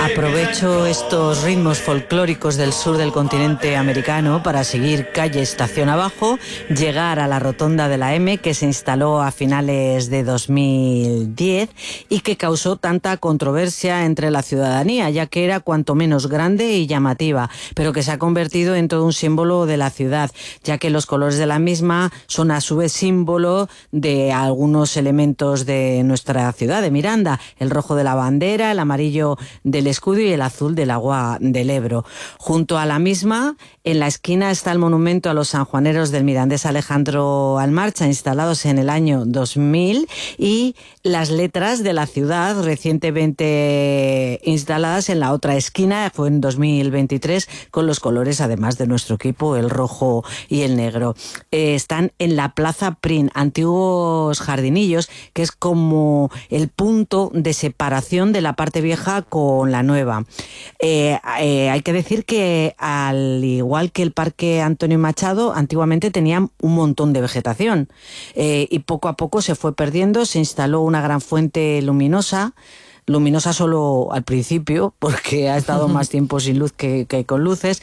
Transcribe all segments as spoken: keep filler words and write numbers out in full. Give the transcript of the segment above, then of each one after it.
Aprovecho estos ritmos folclóricos del sur del continente americano para seguir calle Estación abajo, llegar a la rotonda de la M, que se instaló a finales de dos mil diez y que causó tanta controversia entre la ciudadanía, ya que era cuanto menos grande y llamativa, pero que se ha convertido en todo un símbolo de la ciudad, ya que los colores de la misma son a su vez símbolo de algunos elementos de nuestra ciudad, de Miranda: el rojo de la bandera, el amarillo del escudo y el azul del agua del Ebro. Junto a la misma, en la esquina, está el monumento a los sanjuaneros del mirandés Alejandro Almarcha, instalados en el año dos mil, y las letras de la ciudad, recientemente instaladas en la otra esquina, fue en dos mil veintitrés, con los colores, además de nuestro equipo, el rojo y el negro. Eh, están en la Plaza Prin, antiguos jardinillos, que es como el punto de separación de la parte vieja con la nueva. Eh, eh, hay que decir que, al igual que el Parque Antonio Machado, antiguamente tenían un montón de vegetación, eh, y poco a poco se fue perdiendo. Se instaló una gran fuente luminosa, luminosa solo al principio, porque ha estado más tiempo sin luz que, que con luces.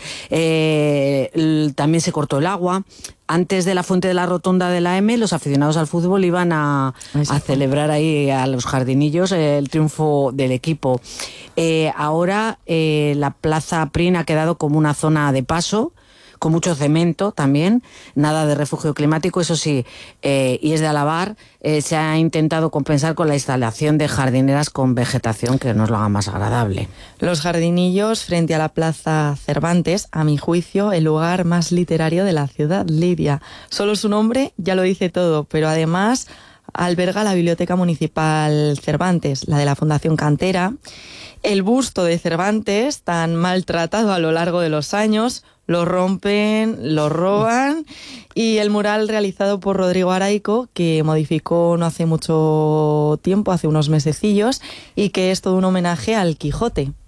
Eh, también se cortó el agua. Antes de la fuente de la rotonda de la M, los aficionados al fútbol iban a, a celebrar ahí a los jardinillos el triunfo del equipo. Eh, ahora eh, la Plaza Prin ha quedado como una zona de paso, con mucho cemento también, nada de refugio climático, eso sí, eh, y es de alabar. Eh, se ha intentado compensar con la instalación de jardineras con vegetación que nos lo haga más agradable. Los jardinillos frente a la Plaza Cervantes, a mi juicio, el lugar más literario de la ciudad, Lidia. Solo su nombre ya lo dice todo, pero además alberga la Biblioteca Municipal Cervantes, la de la Fundación Cantera, el busto de Cervantes, tan maltratado a lo largo de los años. Lo rompen, lo roban, y el mural realizado por Rodrigo Araico, que modificó no hace mucho tiempo, hace unos mesecillos, y que es todo un homenaje al Quijote.